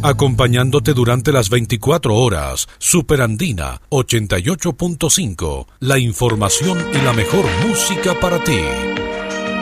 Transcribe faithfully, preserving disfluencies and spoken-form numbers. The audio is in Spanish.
Acompañándote durante las veinticuatro horas, Superandina ochenta y ocho punto cinco, la información y la mejor música para ti.